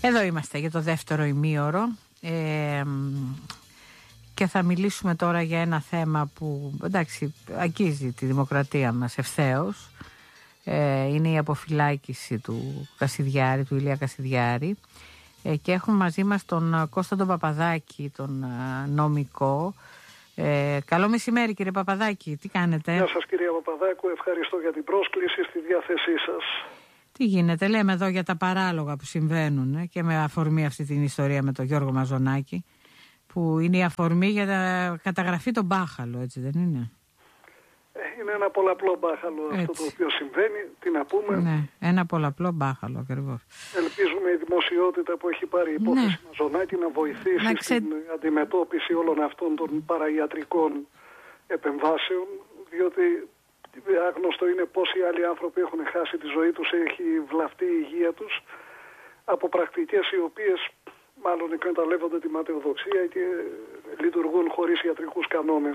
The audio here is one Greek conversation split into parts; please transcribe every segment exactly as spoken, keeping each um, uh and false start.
Εδώ είμαστε για το δεύτερο ημίωρο ε, και θα μιλήσουμε τώρα για ένα θέμα που, εντάξει, αγγίζει τη δημοκρατία μας ευθέως. Ε, είναι η αποφυλάκηση του Κασιδιάρη, του Ηλία Κασιδιάρη, ε, και έχουμε μαζί μας τον Κώστα τον Παπαδάκη, τον α, νομικό. Ε, καλό μεσημέρι, κύριε Παπαδάκη, τι κάνετε? Γεια σας, κυρία Παπαδάκου, ευχαριστώ για την πρόσκληση, στη διάθεσή σας. Τι γίνεται, λέμε εδώ για τα παράλογα που συμβαίνουν, ε, και με αφορμή αυτή την ιστορία με τον Γιώργο Μαζονάκη, που είναι η αφορμή για τα καταγραφή των μπάχαλο, έτσι δεν είναι? Είναι ένα πολλαπλό μπάχαλο έτσι. Αυτό το οποίο συμβαίνει, τι να πούμε. Ναι, ένα πολλαπλό μπάχαλο ακριβώς. Ελπίζουμε η δημοσιότητα που έχει πάρει η υπόθεση ναι. Μαζονάκη να βοηθήσει να ξε... στην αντιμετώπιση όλων αυτών των παραϊατρικών επεμβάσεων, διότι άγνωστο είναι πόσοι άλλοι άνθρωποι έχουν χάσει τη ζωή τους, έχει βλαφτεί η υγεία τους από πρακτικές οι οποίες μάλλον εκμεταλλεύονται τη ματαιοδοξία και λειτουργούν χωρίς ιατρικούς κανόνες.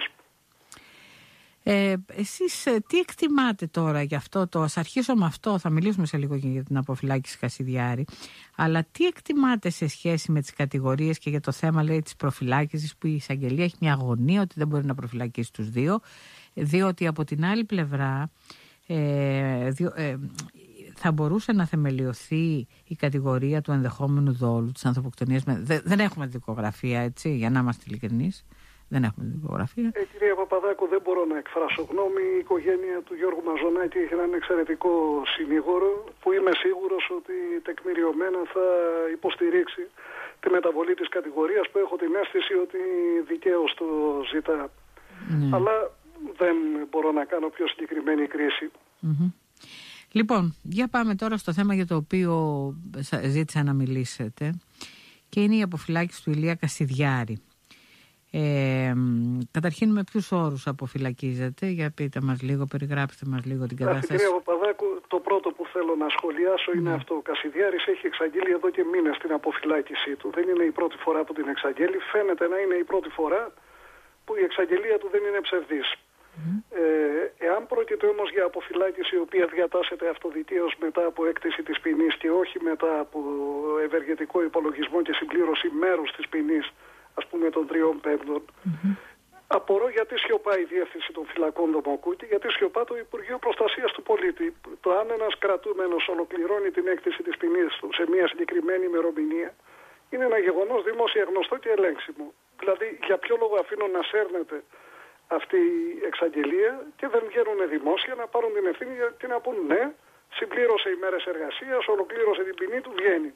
Ε, εσείς τι εκτιμάτε τώρα για αυτό το, ας αρχίσω με αυτό, θα μιλήσουμε σε λίγο για την αποφυλάκηση Κασιδιάρη, αλλά τι εκτιμάτε σε σχέση με τις κατηγορίες και για το θέμα, λέει, της προφυλάκησης, που η εισαγγελία έχει μια αγωνία ότι δεν μπορεί να προφυλακίσει τους δύο, διότι από την άλλη πλευρά ε, διο, ε, θα μπορούσε να θεμελιωθεί η κατηγορία του ενδεχόμενου δόλου, της ανθρωποκτονίας. Δεν, δεν έχουμε δικογραφία, έτσι, για να είμαστε ειλικρινείς. Δεν έχουμε δικογραφία. Ε, κυρία Παπαδάκου, δεν μπορώ να εκφράσω γνώμη. Η οικογένεια του Γιώργου Μαζονάκη έχει έναν εξαιρετικό συνήγορο που είμαι σίγουρος ότι τεκμηριωμένα θα υποστηρίξει τη μεταβολή της κατηγορίας, που έχω την αίσθηση ότι δικαίως το ζητά. Ναι. Αλλά δεν μπορώ να κάνω πιο συγκεκριμένη κρίση. Mm-hmm. Λοιπόν, για πάμε τώρα στο θέμα για το οποίο ζήτησα να μιλήσετε, και είναι η αποφυλάκηση του Ηλία Κασιδιάρη. Ε, καταρχήν, με ποιους όρους αποφυλακίζεται? Για πείτε μας λίγο, περιγράψτε μας λίγο την κατάσταση. Κυρία Παπαδάκου, το πρώτο που θέλω να σχολιάσω είναι mm. αυτό. Ο Κασιδιάρης έχει εξαγγείλει εδώ και μήνες την αποφυλάκησή του. Δεν είναι η πρώτη φορά που την εξαγγέλει. Φαίνεται να είναι η πρώτη φορά που η εξαγγελία του δεν είναι ψευδής. Mm. Ε, εάν πρόκειται όμως για αποφυλάκηση η οποία διατάσσεται αυτοδικαίως μετά από έκτηση της ποινής και όχι μετά από ευεργετικό υπολογισμό και συμπλήρωση μέρους της ποινής, ας πούμε των τριών πέμπτων, mm-hmm. απορώ γιατί σιωπά η Διεύθυνση των Φυλακών Δομοκού και γιατί σιωπά το Υπουργείο Προστασίας του Πολίτη. Το αν ένας κρατούμενος ολοκληρώνει την έκτηση της ποινής του σε μια συγκεκριμένη ημερομηνία είναι ένα γεγονός δημόσια γνωστό και ελέγξιμο. Δηλαδή, για ποιο λόγο αφήνω να σέρνεται αυτή η εξαγγελία και δεν βγαίνουν δημόσια να πάρουν την ευθύνη και να πούν ναι, συμπλήρωσε ημέρες εργασίας, ολοκλήρωσε την ποινή του, βγαίνει.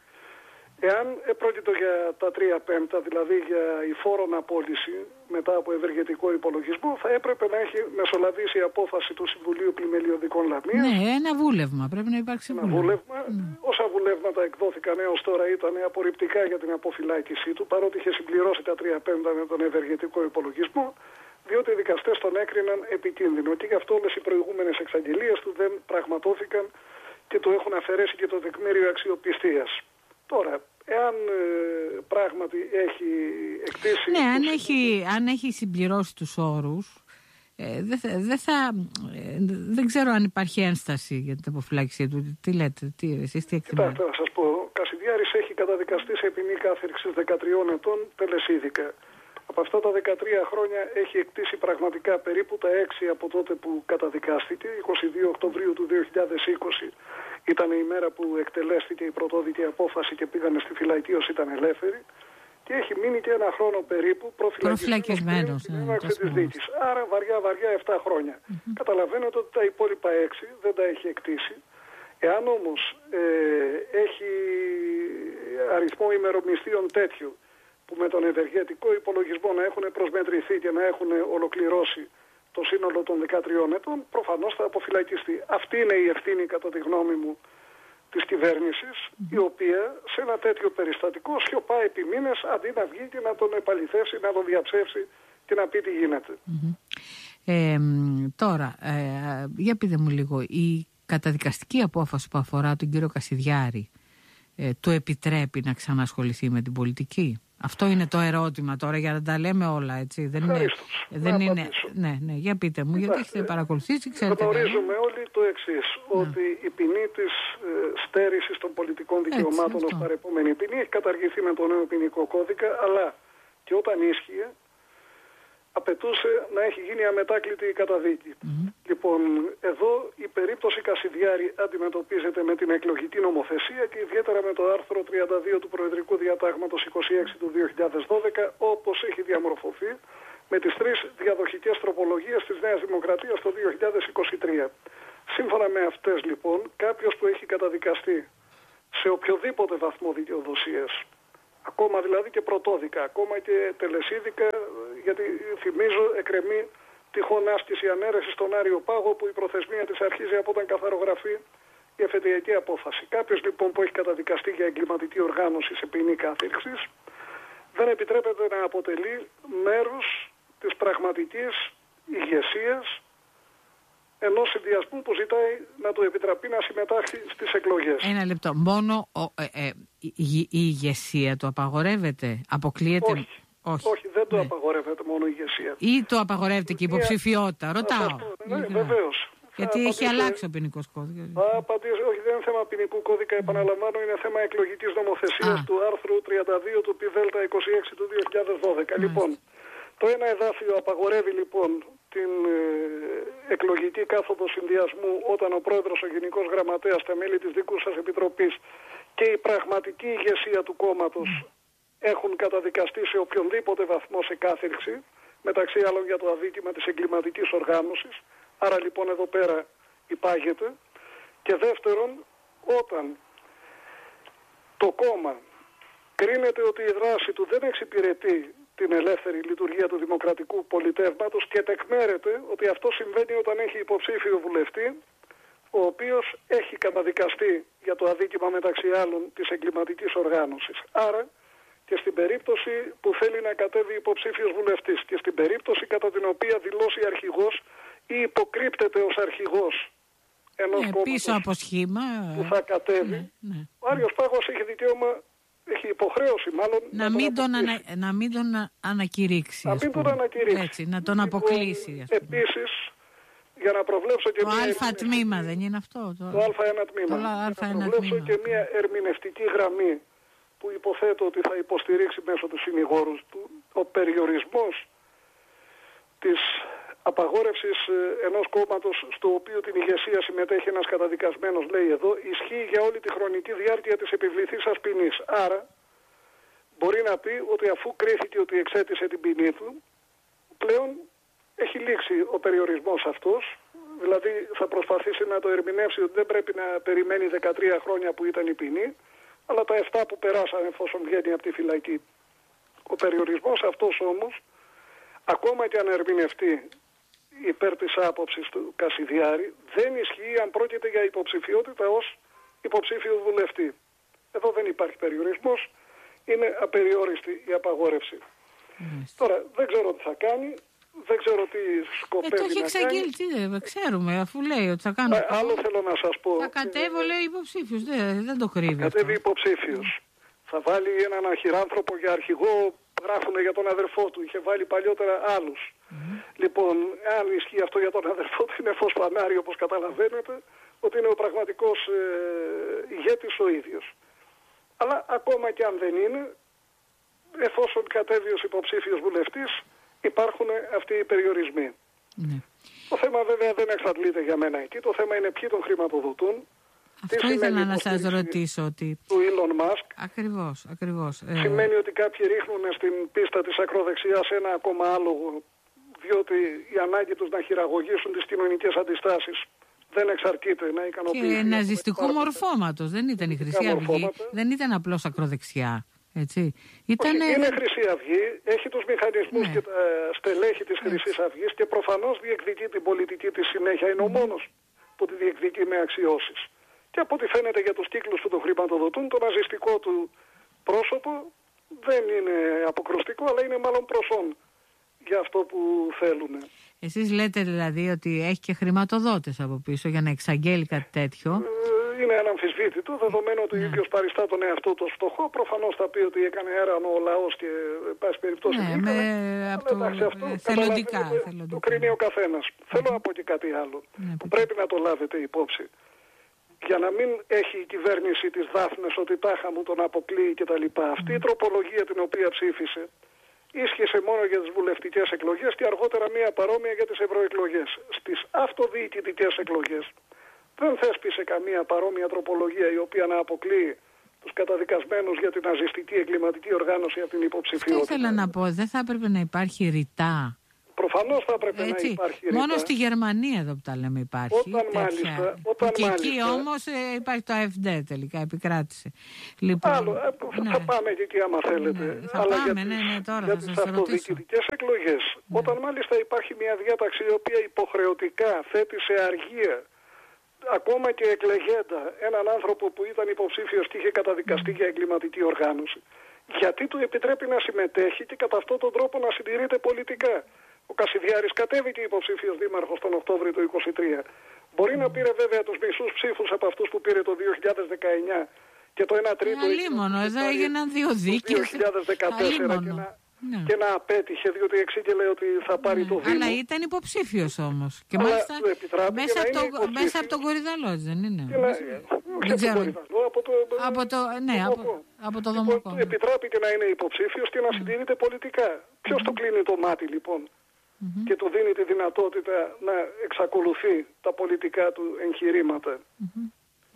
Εάν πρόκειται για τα τρία πέμπτα, δηλαδή για η φόρον απόλυση μετά από ευεργετικό υπολογισμό, θα έπρεπε να έχει μεσολαβήσει η απόφαση του Συμβουλίου Πλημελιωδικών Λαμίας. Ναι, ένα βούλευμα. Πρέπει να υπάρξει ένα βούλευμα. Mm. Όσα βουλεύματα εκδόθηκαν έως τώρα ήταν απορριπτικά για την αποφυλάκησή του, παρότι είχε συμπληρώσει τα τρία πέμπτα με τον ευεργετικό υπολογισμό, διότι οι δικαστές τον έκριναν επικίνδυνο. Και γι' αυτό όλες οι προηγούμενες εξαγγελίες του δεν πραγματώθηκαν και του έχουν αφαιρέσει και το τεκμήριο αξιοπιστίας. Τώρα, εάν ε, πράγματι έχει εκτίσει... Ναι, αν έχει, αν έχει συμπληρώσει τους όρους, ε, δεν θα, δε θα, ε, δεν ξέρω αν υπάρχει ένσταση για την αποφυλάκησή του. Τι λέτε, τι, εσείς τι εκτιμάτε? Κοιτάξτε, να σας πω, ο Κασιδιάρης έχει καταδικαστεί σε ποινή κάθριξης δεκατριών ετών τελεσίδικα. Από αυτά τα δεκατρία χρόνια έχει εκτίσει πραγματικά περίπου τα έξι από τότε που καταδικάστηκε. εικοστή δεύτερη Οκτωβρίου του δύο χιλιάδες είκοσι ήταν η μέρα που εκτελέστηκε η πρωτόδικη απόφαση και πήγανε στη φυλακή ως ήταν ελεύθεροι. Και έχει μείνει και ένα χρόνο περίπου προφυλακισμένος στην έναρξη της δίκης. Άρα βαριά βαριά επτά χρόνια. Mm-hmm. Καταλαβαίνετε ότι τα υπόλοιπα έξι δεν τα έχει εκτίσει. Εάν όμως ε, έχει αριθμό ημερομισθείων τέτοιο που με τον ευεργετικό υπολογισμό να έχουν προσμετρηθεί και να έχουν ολοκληρώσει το σύνολο των δεκατριών ετών, προφανώς θα αποφυλακιστεί. Αυτή είναι η ευθύνη, κατά τη γνώμη μου, της κυβέρνησης, mm-hmm. η οποία σε ένα τέτοιο περιστατικό σιωπά επί μήνες αντί να βγει και να τον επαληθεύσει, να τον διαψεύσει και να πει τι γίνεται. Mm-hmm. Ε, τώρα, ε, για πείτε μου λίγο, η καταδικαστική απόφαση που αφορά τον κύριο Κασιδιάρη ε, του επιτρέπει να ξανασχοληθεί με την πολιτική? Αυτό είναι το ερώτημα τώρα, για να τα λέμε όλα, έτσι. Δεν είναι, δεν είναι, ναι, ναι, για πείτε μου, γιατί έχετε παρακολουθήσει, ξέρετε. Γνωρίζουμε όλοι το εξής, ότι η ποινή της ε, στέρησης των πολιτικών δικαιωμάτων ως παρεπόμενη ποινή έχει καταργηθεί με το νέο ποινικό κώδικα, αλλά και όταν ίσχυε, απαιτούσε να έχει γίνει αμετάκλητη η καταδίκη. Mm-hmm. Λοιπόν, εδώ η περίπτωση Κασιδιάρη αντιμετωπίζεται με την εκλογική νομοθεσία και ιδιαίτερα με το άρθρο τριάντα δύο του Προεδρικού Διατάγματος είκοσι έξι του δύο χιλιάδες δώδεκα, όπως έχει διαμορφωθεί με τις τρεις διαδοχικές τροπολογίες της Νέας Δημοκρατίας το δύο χιλιάδες είκοσι τρία. Σύμφωνα με αυτές, λοιπόν, κάποιος που έχει καταδικαστεί σε οποιοδήποτε βαθμό δικαιοδοσίας, ακόμα δηλαδή και πρωτόδικα, ακόμα και τελεσίδικα, γιατί θυμίζω εκκρεμεί τυχόν άσκηση ανέρεσης στον Άριο Πάγο, που η προθεσμία της αρχίζει από όταν καθαρογραφεί η εφετειακή απόφαση. Κάποιος λοιπόν που έχει καταδικαστεί για εγκληματική οργάνωση σε ποινή κάθυρξης δεν επιτρέπεται να αποτελεί μέρος της πραγματικής ηγεσίας ενός συνδυασμού που ζητάει να του επιτραπεί να συμμετάσχει στις εκλογές. Ένα λεπτό. Μόνο ο, ε, ε, η, η ηγεσία του απαγορεύεται, αποκλείεται? Όχι, όχι, όχι δεν το ναι. απαγορεύεται μόνο η ηγεσία. Ή το απαγορεύεται και η υποψηφιότητα? Ρωτάω. Ναι, ναι, βεβαίως. Γιατί θα έχει απαντήσω... αλλάξει ο ποινικός κώδικας. Θα απαντήσω, όχι, δεν είναι θέμα ποινικού κώδικα, επαναλαμβάνω, είναι θέμα εκλογικής νομοθεσίας του άρθρου τριάντα δύο του πι δέλτα είκοσι έξι του δύο χιλιάδες δώδεκα. Mm. Λοιπόν, το ένα εδάφιο απαγορεύει λοιπόν την ε, εκλογική κάθοδο συνδυασμού όταν ο πρόεδρος, ο γενικός γραμματέας, τα μέλη της δικού σας επιτροπής και η πραγματική ηγεσία του κόμματος mm. έχουν καταδικαστεί σε οποιονδήποτε βαθμό σε κάθυρξη, μεταξύ άλλων για το αδίκημα της εγκληματικής οργάνωσης. Άρα λοιπόν εδώ πέρα υπάγεται. Και δεύτερον, όταν το κόμμα κρίνεται ότι η δράση του δεν εξυπηρετεί την ελεύθερη λειτουργία του δημοκρατικού πολιτεύματος και τεκμέρεται ότι αυτό συμβαίνει όταν έχει υποψήφιο βουλευτή, ο οποίος έχει καταδικαστεί για το αδίκημα μεταξύ άλλων της εγκληματικής οργάνωσης. Άρα και στην περίπτωση που θέλει να κατέβει υποψήφιος βουλευτής και στην περίπτωση κατά την οποία δηλώσει αρχηγός ή υποκρύπτεται ως αρχηγός ενός ναι, κόμματος πίσω από σχήμα, που θα κατέβει, ναι, ναι. ο Άριος Πάγος έχει δικαίωμα, έχει υποχρέωση μάλλον να, να, μην, τον ανα, να μην τον ανακηρύξει. Να μην τον ανακηρύξει. Έτσι, να τον αποκλείσει. Λοιπόν, επίσης, για να προβλέψω και το μια... Το α τμήμα δεν είναι αυτό. Το, το α1 τμήμα. Το α1 να προβλέψω τμήμα. και μια ερμηνευτική γραμμή που υποθέτω ότι θα υποστηρίξει μέσω του συνηγόρου του. Ο περιορισμός της απαγόρευσης ενός κόμματος στο οποίο την ηγεσία συμμετέχει ένας καταδικασμένος, λέει εδώ, ισχύει για όλη τη χρονική διάρκεια της επιβληθήσας ποινής. Άρα μπορεί να πει ότι αφού κρίθηκε ότι εξέτησε την ποινή του, πλέον έχει λήξει ο περιορισμός αυτός, δηλαδή θα προσπαθήσει να το ερμηνεύσει ότι δεν πρέπει να περιμένει δεκατρία χρόνια που ήταν η ποινή, αλλά τα επτά που περάσαν εφόσον βγαίνει από τη φυλακή. Ο περιορισμός αυτός όμως, ακόμα και αν ερμηνευτεί υπέρ της άποψης του Κασιδιάρη, δεν ισχύει αν πρόκειται για υποψηφιότητα ως υποψήφιο βουλευτή. Εδώ δεν υπάρχει περιορισμός, είναι απεριόριστη η απαγόρευση. Mm. Τώρα δεν ξέρω τι θα κάνει, δεν ξέρω τι σκοπεύει ε, το έχει να εξαγγείλει, κάνει. Τι, ξέρουμε, αφού λέει ότι θα κάνω. Ε, άλλο θέλω να σας πω. Θα κατέβω, λέει, υποψήφιος, δεν, δεν το κρύβει. Θα κατέβει υποψήφιος. Mm. Θα βάλει έναν αχυράνθρωπο για αρχηγό, γράφουνε για τον αδερφό του, είχε βάλει παλιότερα άλλους. Mm. Λοιπόν, αν ισχύει αυτό για τον αδερφό του, είναι φως φανάρι, όπως καταλαβαίνετε, ότι είναι ο πραγματικός ε, ηγέτης ο ίδιος. Αλλά ακόμα και αν δεν είναι, εφόσον κατέβει ως υποψήφιος βουλευτής, υπάρχουν αυτοί οι περιορισμοί. Mm. Το θέμα βέβαια δεν εξαντλείται για μένα εκεί. Το θέμα είναι ποιοι τον χρηματοδοτούν. Αυτό ήθελα να σας ρωτήσω. Ότι... του Elon Musk. Ακριβώς, ακριβώς. Σημαίνει ότι κάποιοι ρίχνουν στην πίστα της ακροδεξιάς ένα ακόμα άλογο, διότι η ανάγκη τους να χειραγωγήσουν τις κοινωνικές αντιστάσεις δεν εξαρτείται να ικανοποιήσει. Και ναζιστικού μορφώματος. Δεν ήταν η Χρυσή Αυγή. Δεν ήταν απλώς ακροδεξιά. Έτσι. Ήτανε... Όχι, είναι Χρυσή Αυγή, έχει τους μηχανισμούς ναι. και τα στελέχη της Χρυσής Αυγής και προφανώς διεκδικεί την πολιτική της συνέχεια. Είναι ο μόνος που τη διεκδικεί με αξιώσεις. Και από ό,τι φαίνεται για τους κύκλους που τον χρηματοδοτούν, το ναζιστικό του πρόσωπο δεν είναι αποκρουστικό, αλλά είναι μάλλον προσόν για αυτό που θέλουν. Εσείς λέτε δηλαδή ότι έχει και χρηματοδότες από πίσω για να εξαγγέλει κάτι τέτοιο. Ε, είναι αναμφισβήτητο, δεδομένου ότι ο ίδιος παριστά τον εαυτό του φτωχό. Προφανώς θα πει ότι έκανε έρανο ο λαός και πάση περιπτώσει. Ναι, με, από το, εντάξει, αυτό, θελοντικά, το, θελοντικά. Το κρίνει ο καθένας. Mm. Θέλω να πω και κάτι άλλο ναι, που πρέπει να το λάβετε υπόψη. Για να μην έχει η κυβέρνηση της Δάφνες ότι τάχα μου τον αποκλείει κτλ. Αυτή η τροπολογία την οποία ψήφισε ίσχυσε μόνο για τις βουλευτικές εκλογές και αργότερα μία παρόμοια για τις ευρωεκλογές. Στις αυτοδιοικητικές εκλογές δεν θέσπισε καμία παρόμοια τροπολογία η οποία να αποκλείει τους καταδικασμένους για την ναζιστική εγκληματική οργάνωση από την υποψηφιότητα. Αυτό ήθελα να πω, δεν θα έπρεπε να υπάρχει ρητά. Προφανώς θα έπρεπε Έτσι, να υπάρχει ρητά. Μόνο στη Γερμανία εδώ που τα λέμε υπάρχει. Όταν τέτοια. μάλιστα. Όταν και μάλιστα, εκεί όμως ε, υπάρχει το ΑΕΦΔ τελικά, επικράτησε. Λοιπόν, άλλο, ε, ναι. Θα πάμε και εκεί άμα θέλετε. Ναι, θα Αλλά πάμε, για, ναι, ναι, τώρα για θα τις σας ρωτήσω. αυτοδιοικητικές εκλογές, ναι. Όταν μάλιστα υπάρχει μια διάταξη η οποία υποχρεωτικά θέτει σε αργία ακόμα και εκλεγέντα έναν άνθρωπο που ήταν υποψήφιος και είχε καταδικαστεί για εγκληματική οργάνωση, γιατί του επιτρέπει να συμμετέχει και κατά αυτόν τον τρόπο να συντηρείται πολιτικά. Ο Κασιδιάρης κατέβηκε υποψήφιος δήμαρχος τον Οκτώβριο του είκοσι τρία. Μπορεί να πήρε βέβαια τους μισούς ψήφους από αυτούς που πήρε το δύο χιλιάδες δεκαεννιά και το ένα τρίτο Αλίμονο, εδώ έγιναν δύο δίκες. Το δύο χιλιάδες δεκατέσσερα και να, ναι. και να απέτυχε διότι εξήγηλε ότι θα πάρει ναι. το Δήμο. Αλλά ήταν υποψήφιος όμως. Και αλλά μάλιστα μέσα, από το, μέσα από τον Κορυδαλό, δεν είναι. Και να, δεν ξέρω. Από το, από το, ναι, από, από το Δομοκό. Λοιπόν, επιτράπηκε να είναι υποψήφιος και να συντηρείται πολιτικά. Ποιος το κλείνει το μάτι λοιπόν mm-hmm. και του δίνει τη δυνατότητα να εξακολουθεί τα πολιτικά του εγχειρήματα. Mm-hmm.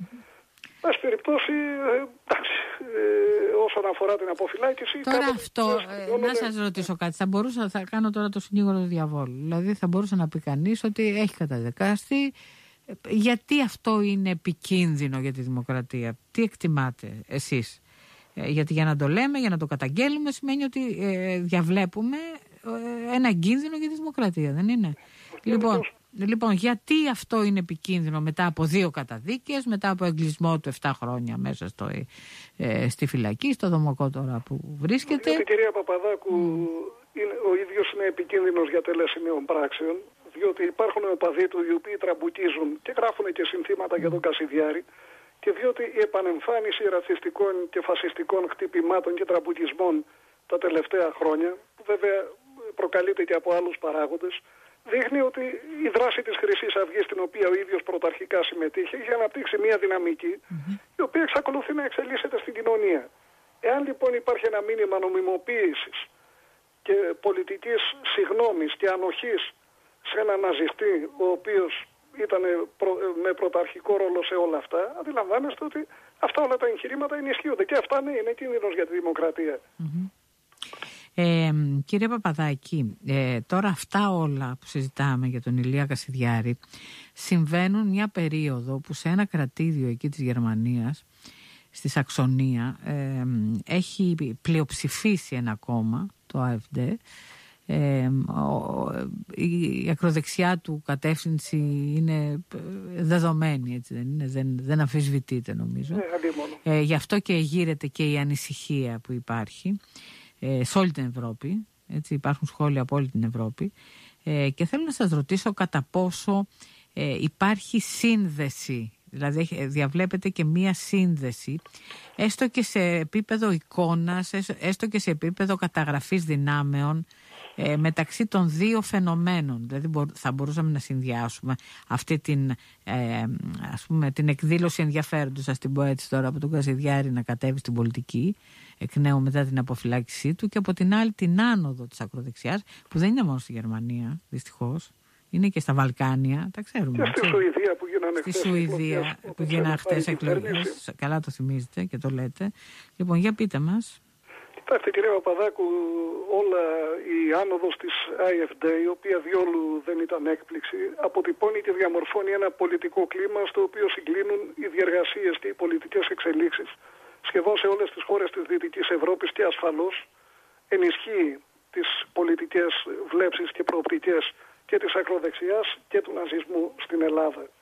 Πάση περιπτώσει, εντάξει, ε, όσον αφορά την αποφυλάκηση... Τώρα αυτό, ε, να σας ρωτήσω κάτι, θα μπορούσα, θα κάνω τώρα το συνήγορο του διαβόλου. Δηλαδή θα μπορούσε να πει κανείς ότι έχει καταδικάσει. Γιατί αυτό είναι επικίνδυνο για τη δημοκρατία, τι εκτιμάτε εσείς? Ε, γιατί για να το λέμε, για να το καταγγέλουμε, σημαίνει ότι ε, διαβλέπουμε ε, ένα κίνδυνο για τη δημοκρατία, δεν είναι? Λοιπόν... Λοιπόν, γιατί αυτό είναι επικίνδυνο μετά από δύο καταδίκες, μετά από εγκλισμό του επτά χρόνια μέσα στο, ε, στη φυλακή, στο Δομοκό τώρα που βρίσκεται. Γιατί η κυρία Παπαδάκου mm. είναι, ο ίδιος είναι επικίνδυνος για τέλεση νέων πράξεων, διότι υπάρχουν οπαδοί του οι οποίοι τραμπουκίζουν και γράφουν και συνθήματα mm. για τον Κασιδιάρη και διότι η επανεμφάνιση ρατσιστικών και φασιστικών χτυπημάτων και τραμπουκισμών τα τελευταία χρόνια, που βέβαια προκαλείται και από άλλους παράγοντες, δείχνει ότι η δράση της Χρυσής Αυγής, στην οποία ο ίδιος πρωταρχικά συμμετείχε, είχε αναπτύξει μια δυναμική, mm-hmm. η οποία εξακολουθεί να εξελίσσεται στην κοινωνία. Εάν λοιπόν υπάρχει ένα μήνυμα νομιμοποίησης και πολιτικής συγνώμης και ανοχής σε έναν ναζιστή, ο οποίος ήταν προ, με πρωταρχικό ρόλο σε όλα αυτά, αντιλαμβάνεστε ότι αυτά όλα τα εγχειρήματα ενισχύονται. Και αυτά ναι, είναι κίνδυνος για τη δημοκρατία. Mm-hmm. Ε, κύριε Παπαδάκη, ε, τώρα αυτά όλα που συζητάμε για τον Ηλία Κασιδιάρη συμβαίνουν μια περίοδο που σε ένα κρατήδιο εκεί της Γερμανίας, στη Σαξονία, ε, έχει πλειοψηφίσει ένα κόμμα, το ΑΕΦΔ. Ε, η ακροδεξιά του κατεύθυνση είναι δεδομένη, έτσι δεν είναι, δεν, δεν αμφισβητείται νομίζω. Ε, ε, γι' αυτό και γύρεται και η ανησυχία που υπάρχει Ε, σε όλη την Ευρώπη, έτσι, υπάρχουν σχόλια από όλη την Ευρώπη ε, και θέλω να σας ρωτήσω κατά πόσο ε, υπάρχει σύνδεση, δηλαδή διαβλέπετε και μία σύνδεση έστω και σε επίπεδο εικόνας, έστω και σε επίπεδο καταγραφής δυνάμεων ε, μεταξύ των δύο φαινομένων. Δηλαδή θα μπορούσαμε να συνδυάσουμε αυτή την, ε, ας πούμε, την εκδήλωση ενδιαφέροντος, ας την πω έτσι τώρα, από τον Κασιδιάρη να κατέβει στην πολιτική εκ νέου μετά την αποφυλάκησή του, και από την άλλη την άνοδο της ακροδεξιάς, που δεν είναι μόνο στη Γερμανία δυστυχώς, είναι και στα Βαλκάνια, τα ξέρουμε. Και στη Σουηδία που γίνανε χτες. Στη Σουηδία που γίνανε χτες εκλογές, καλά το θυμίζετε και το λέτε. Λοιπόν, για πείτε μας. Κοιτάξτε κύριε Παπαδάκου, όλα η άνοδος της ΑΕΦΔ, η οποία διόλου δεν ήταν έκπληξη, αποτυπώνει και διαμορφώνει ένα πολιτικό κλίμα στο οποίο συγκλίνουν οι διεργασίες και οι πολιτικές εξελίξεις σχεδόν σε όλες τις χώρες της Δυτικής Ευρώπης και ασφαλώς ενισχύει τις πολιτικές βλέψεις και προοπτικές και της ακροδεξιάς και του ναζισμού στην Ελλάδα.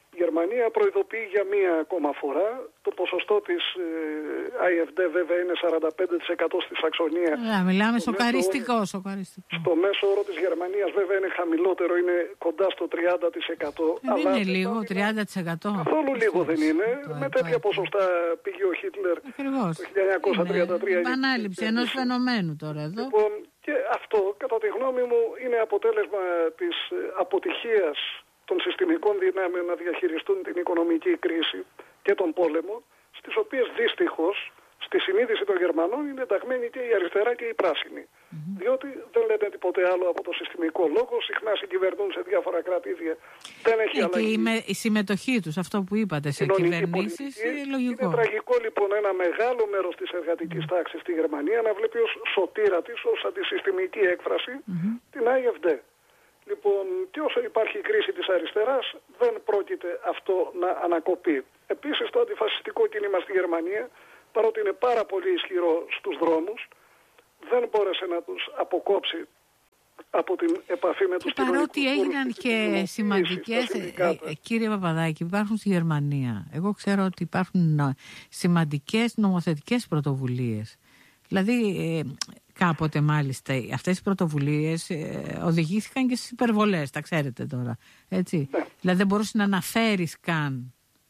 Η Γερμανία προειδοποιεί για μία ακόμα φορά. Το ποσοστό της ε, άι εφ ντι βέβαια είναι σαράντα πέντε τοις εκατό στη Σαξονία. Yeah, μιλάμε σοκαριστικό, σοκαριστικό. Στο μέσο όρο της Γερμανίας βέβαια είναι χαμηλότερο, είναι κοντά στο τριάντα τοις εκατό. Δεν αλλά είναι λίγο, τριάντα τοις εκατό. Καθόλου λίγο δεν είναι. Το, Με τέτοια το, ποσοστά πήγε ο Χίτλερ ακριβώς. Το χίλια εννιακόσια τριάντα τρία. Είναι επανάληψη ενός φαινομένου τώρα εδώ. Λοιπόν, και αυτό κατά τη γνώμη μου είναι αποτέλεσμα της αποτυχίας των συστημικών δυνάμεων να διαχειριστούν την οικονομική κρίση και τον πόλεμο, στις οποίες δυστυχώς στη συνείδηση των Γερμανών είναι ενταγμένη και η αριστερά και η πράσινη. Mm-hmm. Διότι δεν λένε τίποτε άλλο από το συστημικό λόγο, συχνά συγκυβερνούν σε διάφορα κράτη-ίδια. Δεν έχει και αλλαγή. Και η, με, η συμμετοχή τους, αυτό που είπατε, σε κυβερνήσεις, είναι λογικό. Είναι τραγικό λοιπόν ένα μεγάλο μέρος της εργατικής mm-hmm. τάξης στη Γερμανία να βλέπει ως σωτήρα της, ως αντισυστημική έκφραση, mm-hmm. την άι εφ ντι. Λοιπόν, και όσο υπάρχει η κρίση της αριστεράς, δεν πρόκειται αυτό να ανακοπεί. Επίσης, το αντιφασιστικό κίνημα στη Γερμανία, παρότι είναι πάρα πολύ ισχυρό στους δρόμους, δεν μπόρεσε να τους αποκόψει από την επαφή με τους κοινωνικούς. Παρότι έγιναν και σημαντικές, ε, ε, κύριε Παπαδάκη, υπάρχουν στη Γερμανία. Εγώ ξέρω ότι υπάρχουν σημαντικές νομοθετικές πρωτοβουλίες. Δηλαδή, ε, κάποτε μάλιστα αυτές οι πρωτοβουλίες ε, οδηγήθηκαν και στις υπερβολές, τα ξέρετε τώρα, έτσι. Ναι. Δηλαδή δεν μπορούσε να αναφέρεις καν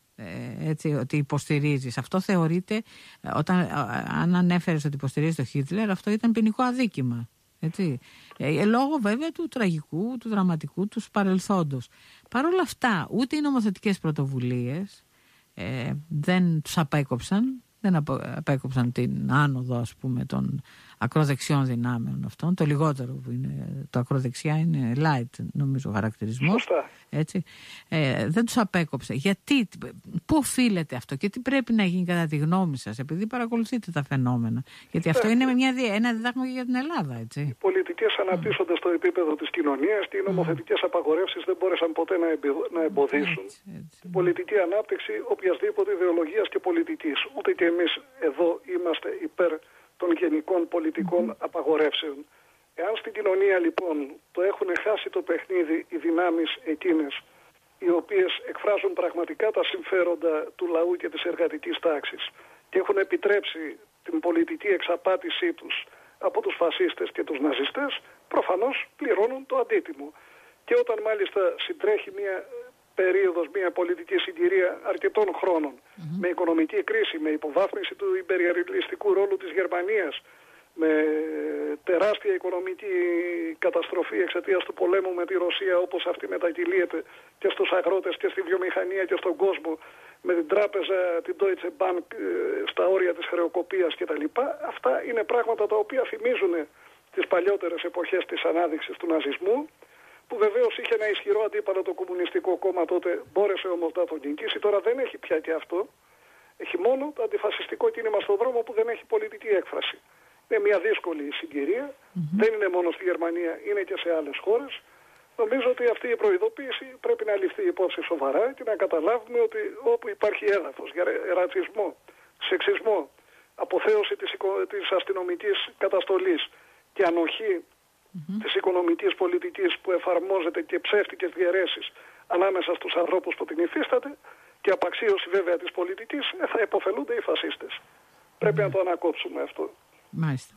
ε, έτσι, ότι υποστηρίζεις. Αυτό θεωρείται, όταν, αν ανέφερες ότι υποστηρίζεις τον Χίτλερ, αυτό ήταν ποινικό αδίκημα. Έτσι. Ε, λόγω βέβαια του τραγικού, του δραματικού, του παρελθόντος. Παρ' όλα αυτά, ούτε οι νομοθετικές πρωτοβουλίες ε, δεν τους απέκοψαν, δεν απέκοψαν την άνοδο, ας πούμε, των ακροδεξιών δυνάμεων αυτών. Το λιγότερο που είναι, το ακροδεξιά είναι light, νομίζω, χαρακτηρισμός. Έτσι. Ε, δεν τους απέκοψε. Γιατί, πού οφείλεται αυτό και τι πρέπει να γίνει κατά τη γνώμη σας, επειδή παρακολουθείτε τα φαινόμενα. Γιατί αυτό είναι μια, ένα διδάγμα για την Ελλάδα, έτσι. Οι πολιτικές αναπτύσσονται mm. στο επίπεδο της κοινωνίας και οι νομοθετικές mm. απαγορεύσεις δεν μπόρεσαν ποτέ να, εμπι, να εμποδίσουν έτσι, έτσι. την πολιτική ανάπτυξη οποιασδήποτε ιδεολογίας και πολιτικής. Ούτε και εμείς εδώ είμαστε υπέρ των γενικών πολιτικών mm-hmm. απαγορεύσεων. Εάν στην κοινωνία λοιπόν το έχουν χάσει το παιχνίδι οι δυνάμεις εκείνες οι οποίες εκφράζουν πραγματικά τα συμφέροντα του λαού και της εργατικής τάξης και έχουν επιτρέψει την πολιτική εξαπάτησή τους από τους φασίστες και τους ναζιστές, προφανώς πληρώνουν το αντίτιμο. Και όταν μάλιστα συντρέχει μια περίοδος, μια πολιτική συγκυρία αρκετών χρόνων, mm-hmm. με οικονομική κρίση, με υποβάθμιση του υπεριαλιστικού ρόλου της Γερμανίας, με τεράστια οικονομική καταστροφή εξαιτίας του πολέμου με τη Ρωσία, όπως αυτή μετακυλίεται και στους αγρότες και στη βιομηχανία και στον κόσμο, με την τράπεζα, την Deutsche Bank στα όρια της χρεοκοπίας κτλ. Αυτά είναι πράγματα τα οποία θυμίζουν τις παλιότερες εποχές της ανάδειξης του ναζισμού, που βεβαίως είχε ένα ισχυρό αντίπαλο το Κομμουνιστικό Κόμμα τότε, μπόρεσε όμως να τον νικήσει. Τώρα δεν έχει πια και αυτό. Έχει μόνο το αντιφασιστικό κίνημα στον δρόμο που δεν έχει πολιτική έκφραση. Είναι μια δύσκολη συγκυρία. Mm-hmm. Δεν είναι μόνο στη Γερμανία, είναι και σε άλλες χώρες. Νομίζω ότι αυτή η προειδοποίηση πρέπει να ληφθεί υπόψη σοβαρά και να καταλάβουμε ότι όπου υπάρχει έδαφος για ρατσισμό, σεξισμό, αποθέωση της, της αστυνομικής καταστολής και ανοχή mm-hmm. της οικονομικής πολιτικής που εφαρμόζεται και ψεύτικες διαιρέσεις ανάμεσα στους ανθρώπους που την υφίσταται και απαξίωση βέβαια της πολιτικής, θα υποφελούνται οι φασίστες. Mm-hmm. Πρέπει να το ανακόψουμε αυτό. Μάλιστα.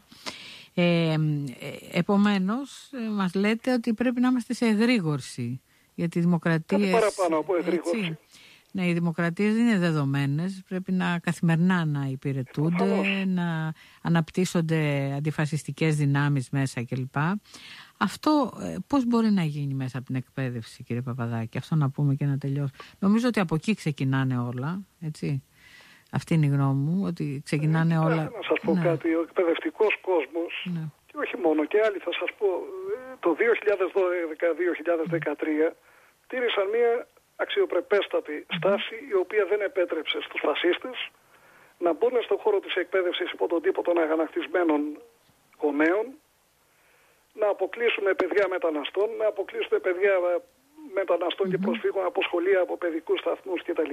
Ε, επομένως, μας λέτε ότι πρέπει να είμαστε σε εγρήγορση για τη δημοκρατία. Κάτι παραπάνω από εγρήγορση. Ναι, οι δημοκρατίες δεν είναι δεδομένες. Πρέπει να καθημερινά να υπηρετούνται, Προφανώς. να αναπτύσσονται αντιφασιστικές δυνάμεις μέσα κλπ. Αυτό πώς μπορεί να γίνει μέσα από την εκπαίδευση, κύριε Παπαδάκη? Αυτό να πούμε και να τελειώσουμε. Νομίζω ότι από εκεί ξεκινάνε όλα, έτσι. Αυτή είναι η γνώμη μου, ότι ξεκινάνε ε, όλα. Να σας πω ναι. κάτι, ο εκπαιδευτικός κόσμος, ναι. και όχι μόνο, και άλλοι θα σας πω, το δύο χιλιάδες δώδεκα δύο χιλιάδες δεκατρία mm. τήρησαν μια αξιοπρεπέστατη mm. στάση, η οποία δεν επέτρεψε στους φασίστες να μπουν στον χώρο της εκπαίδευσης υπό τον τύπο των αγανακτισμένων γονέων, να αποκλείσουν παιδιά μεταναστών, να αποκλείσουν παιδιά μεταναστών mm. και προσφύγων από σχολεία, από παιδικούς σταθμούς κτλ.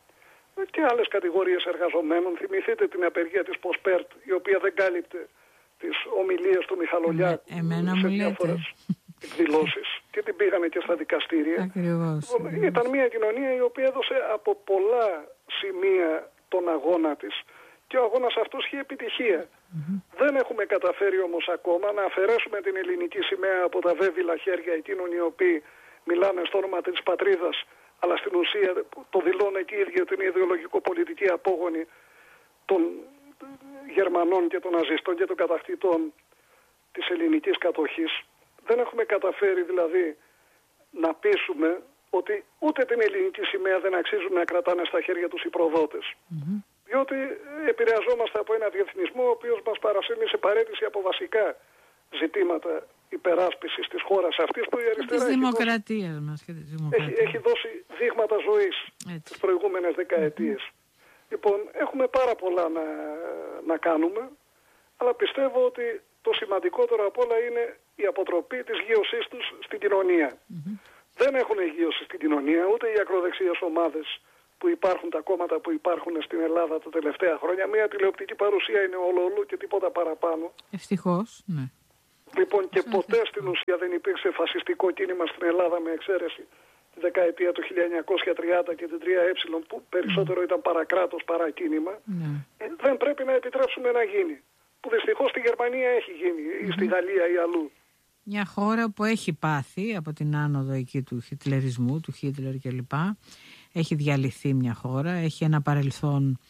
Και άλλες κατηγορίες εργαζομένων. Θυμηθείτε την απεργία της Ποσπέρτ, η οποία δεν κάλυπτε τις ομιλίες του Μιχαλολιάκου. Εμένα μου λέτε. εκδηλώσεις και την πήγανε και στα δικαστήρια. Ακριβώς. Ήταν μια κοινωνία η οποία έδωσε από πολλά σημεία τον αγώνα της και ο αγώνας αυτός είχε επιτυχία. Mm-hmm. Δεν έχουμε καταφέρει όμως ακόμα να αφαιρέσουμε την ελληνική σημαία από τα βέβυλα χέρια εκείνων οι οποίοι μιλάνε στο όνομα της πατρίδας, αλλά στην ουσία το δηλώνει και η ίδια την ιδεολογικο-πολιτική απόγονη των Γερμανών και των ναζιστών και των κατακτητών της ελληνικής κατοχής. Δεν έχουμε καταφέρει δηλαδή να πείσουμε ότι ούτε την ελληνική σημαία δεν αξίζουν να κρατάνε στα χέρια τους οι προδότες. Mm-hmm. Διότι επηρεαζόμαστε από ένα διεθνισμό ο οποίος μας παρασύρει σε παρέτηση από βασικά ζητήματα υπεράσπισης της χώρας αυτής που η αριστερά της δημοκρατίας έχει, μας και της δημοκρατίας. Έχει, έχει δώσει δείγματα ζωής τις προηγούμενες δεκαετίες. Mm-hmm. Λοιπόν, έχουμε πάρα πολλά να, να κάνουμε, αλλά πιστεύω ότι το σημαντικότερο απ' όλα είναι η αποτροπή της γείωσής τους στην κοινωνία. Mm-hmm. Δεν έχουν γείωση στην κοινωνία ούτε οι ακροδεξιές ομάδες που υπάρχουν, τα κόμματα που υπάρχουν στην Ελλάδα τα τελευταία χρόνια. Μια τηλεοπτική παρουσία είναι όλο και τίποτα παραπάνω. Ευτυχώς, ναι. Λοιπόν, και ποτέ στην ουσία δεν υπήρξε φασιστικό κίνημα στην Ελλάδα με εξαίρεση τη δεκαετία του χίλια εννιακόσια τριάντα και την τρία ε που περισσότερο ήταν παρακράτος παρά κίνημα. Mm. Ε, δεν πρέπει να επιτρέψουμε να γίνει. Που δυστυχώς στη Γερμανία έχει γίνει ή mm. στη Γαλλία ή αλλού. Μια χώρα που έχει πάθει από την άνοδο εκεί του χιτλερισμού, του Χίτλερ κλπ. Έχει διαλυθεί μια χώρα, έχει ένα παρελθόν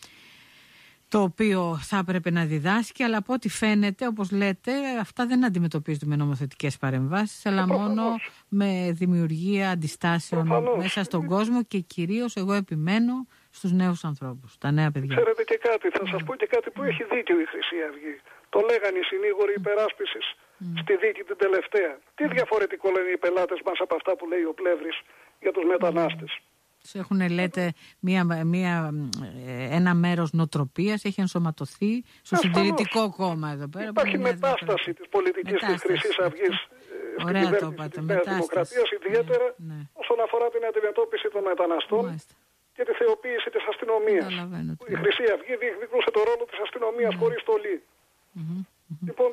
το οποίο θα έπρεπε να διδάσκει, αλλά από ό,τι φαίνεται, όπως λέτε, αυτά δεν αντιμετωπίζονται με νομοθετικές παρεμβάσεις, αλλά μόνο με δημιουργία αντιστάσεων προφανώς μέσα στον κόσμο και κυρίως, εγώ επιμένω, στους νέους ανθρώπους, τα νέα παιδιά. Ξέρετε και κάτι, θα σας πω και κάτι που έχει δίκιο η Χρυσή Αυγή. Το λέγανε οι συνήγοροι υπεράσπισης mm. στη δίκη την τελευταία. Mm. Τι διαφορετικό λένε οι πελάτες μας από αυτά που λέει ο Πλεύρης για τους μετανάστες. Mm. Έχουν, λέτε, μία, μία, ένα μέρος νοοτροπίας έχει ενσωματωθεί στο συντηρητικό κόμμα εδώ πέρα. Υπάρχει μετάσταση της πολιτικής της Χρυσής Αυγής στην κυβέρνηση της Νέας Δημοκρατίας, ιδιαίτερα ναι, ναι. όσον αφορά την αντιμετώπιση των μεταναστών Μάλιστα. και τη θεοποίηση της αστυνομίας. Η Χρυσή Αυγή διεκδικούσε το ρόλο της αστυνομίας ναι. χωρίς στολή. Mm-hmm. Λοιπόν,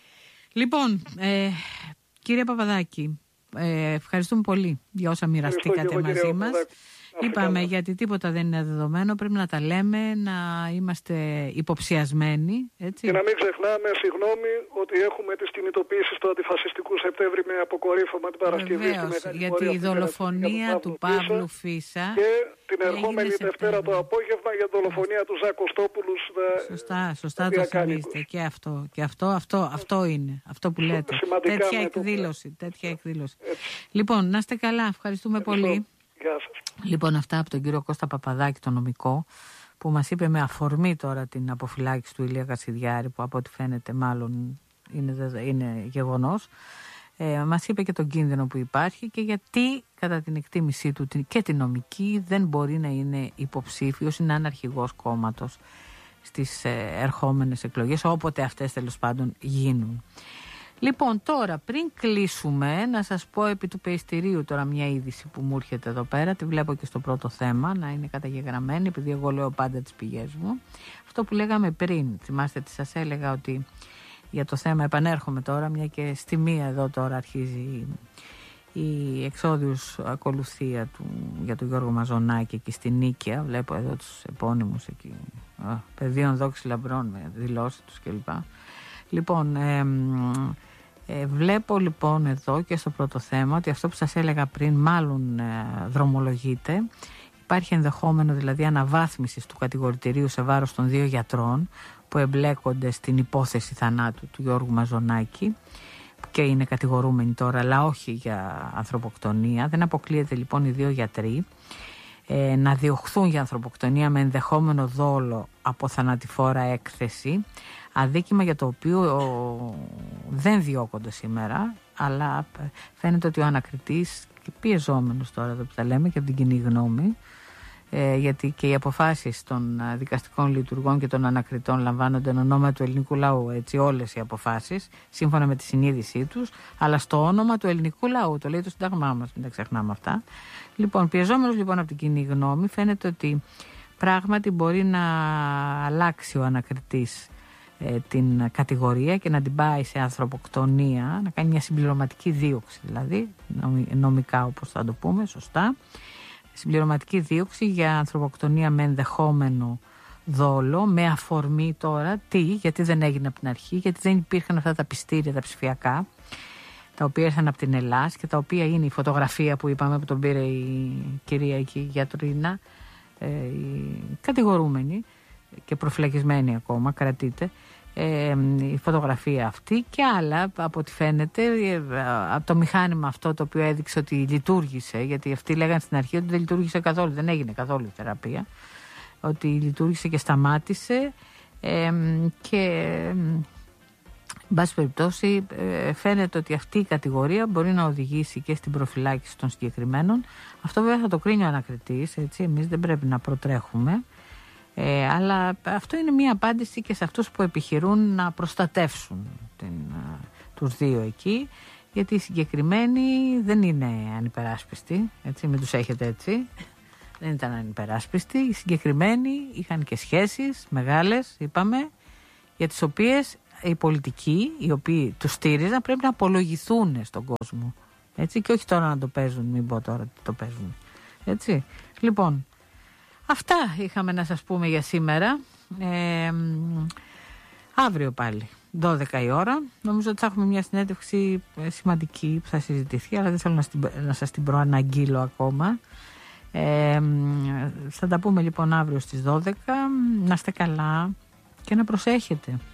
λοιπόν ε, κύριε Παπαδάκη, ε, ευχαριστούμε πολύ για όσα μοιραστήκατε μαζί μας. Είπαμε γιατί τίποτα δεν είναι δεδομένο, πρέπει να τα λέμε, να είμαστε υποψιασμένοι. Έτσι. Και να μην ξεχνάμε, συγγνώμη, ότι έχουμε τις κινητοποιήσεις του αντιφασιστικού Σεπτέμβρη με αποκορύφωμα την Παρασκευή. Βεβαίως, γιατί η δολοφονία του Παύλου Φίσα. Και την ερχόμενη Δευτέρα το απόγευμα για τη δολοφονία του Ζακ Κωστόπουλου. Σωστά, σωστά το θυμίστε. Και αυτό, και αυτό, αυτό, αυτό είναι, αυτό που λέτε. Τέτοια εκδήλωση, τέτοια εκδήλωση. Λοιπόν, να είστε καλά, ευχαριστούμε πολύ. Γεια σας. Λοιπόν, αυτά από τον κύριο Κώστα Παπαδάκη, τον νομικό, που μας είπε με αφορμή τώρα την αποφυλάκηση του Ηλία Κασιδιάρη, που από ό,τι φαίνεται μάλλον είναι, είναι γεγονός. Ε, μας είπε και τον κίνδυνο που υπάρχει και γιατί κατά την εκτίμησή του και την νομική δεν μπορεί να είναι υποψήφιος, είναι ένα αρχηγός κόμματος στις ε, ερχόμενες εκλογές, όποτε αυτές τέλος πάντων γίνουν. Λοιπόν, τώρα πριν κλείσουμε, να σας πω επί του Πεϊστηρίου τώρα μια είδηση που μου έρχεται εδώ πέρα, τη βλέπω και στο πρώτο θέμα, να είναι καταγεγραμμένη, επειδή εγώ λέω πάντα τις πηγές μου. Αυτό που λέγαμε πριν, θυμάστε τι σας έλεγα, ότι για το θέμα, επανέρχομαι τώρα, μια και στη μία εδώ τώρα αρχίζει η εξόδιους ακολουθία του, για τον Γιώργο Μαζονάκη εκεί στη Νίκαια, βλέπω εδώ τους επώνυμους εκεί, α, πεδίων δόξη λαμπρών με δηλώσεις τους κλπ. Λοιπόν, ε, ε, βλέπω λοιπόν εδώ και στο πρώτο θέμα ότι αυτό που σας έλεγα πριν μάλλον ε, δρομολογείται. Υπάρχει ενδεχόμενο δηλαδή αναβάθμισης του κατηγορητηρίου σε βάρος των δύο γιατρών που εμπλέκονται στην υπόθεση θανάτου του Γιώργου Μαζονάκη και είναι κατηγορούμενοι τώρα, αλλά όχι για ανθρωποκτονία. Δεν αποκλείεται λοιπόν οι δύο γιατροί ε, να διωχθούν για ανθρωποκτονία με ενδεχόμενο δόλο από θανατηφόρα έκθεση, αδίκημα για το οποίο ο, δεν διώκονται σήμερα, αλλά φαίνεται ότι ο ανακριτής, και πιεζόμενος τώρα εδώ που τα λέμε και από την κοινή γνώμη, ε, γιατί και οι αποφάσεις των δικαστικών λειτουργών και των ανακριτών λαμβάνονται εν ονόμα του ελληνικού λαού, έτσι, όλες οι αποφάσεις, σύμφωνα με τη συνείδησή τους, αλλά στο όνομα του ελληνικού λαού, το λέει το Σύνταγμά μας, μην τα ξεχνάμε αυτά. Λοιπόν, πιεζόμενος λοιπόν από την κοινή γνώμη, φαίνεται ότι πράγματι μπορεί να αλλάξει ο ανακριτής ε, την κατηγορία και να την πάει σε ανθρωποκτονία, να κάνει μια συμπληρωματική δίωξη, δηλαδή νομικά όπως θα το πούμε σωστά, συμπληρωματική δίωξη για ανθρωποκτονία με ενδεχόμενο δόλο, με αφορμή τώρα τι, γιατί δεν έγινε από την αρχή, γιατί δεν υπήρχαν αυτά τα πιστήρια τα ψηφιακά, τα οποία ήρθαν από την Ελλάδα και τα οποία είναι η φωτογραφία που είπαμε που τον πήρε η κυρία εκεί, η γιατρίνα, ε, η κατηγορούμενη και προφυλακισμένη ακόμα, κρατείται, ε, η φωτογραφία αυτή και άλλα από ό,τι φαίνεται, ε, από το μηχάνημα αυτό το οποίο έδειξε ότι λειτουργήσε, γιατί αυτοί λέγανε στην αρχή ότι δεν λειτουργήσε καθόλου, δεν έγινε καθόλου η θεραπεία, ότι λειτουργήσε και σταμάτησε ε, και εν πάση περιπτώσει φαίνεται ότι αυτή η κατηγορία μπορεί να οδηγήσει και στην προφυλάκηση των συγκεκριμένων. Αυτό βέβαια θα το κρίνει ο ανακριτής, έτσι, εμείς δεν πρέπει να προτρέχουμε, ε, αλλά αυτό είναι μια απάντηση και σε αυτούς που επιχειρούν να προστατεύσουν την, τους δύο εκεί, γιατί οι συγκεκριμένοι δεν είναι ανυπεράσπιστοι, έτσι, μην τους έχετε έτσι. Δεν ήταν ανυπεράσπιστοι. Οι συγκεκριμένοι είχαν και σχέσεις μεγάλες, είπαμε, για τις οποίες οι πολιτικοί, οι οποίοι τους στήριζαν, πρέπει να απολογηθούν στον κόσμο. Έτσι, και όχι τώρα να το παίζουν, μην πω τώρα τι το παίζουν. Έτσι. Λοιπόν, αυτά είχαμε να σας πούμε για σήμερα. Ε, αύριο πάλι, δώδεκα η ώρα. Νομίζω ότι θα έχουμε μια συνέντευξη σημαντική που θα συζητηθεί, αλλά δεν θέλω να, στην, να σας την προαναγγείλω ακόμα. Ε, θα τα πούμε λοιπόν αύριο στις δώδεκα. Να είστε καλά και να προσέχετε.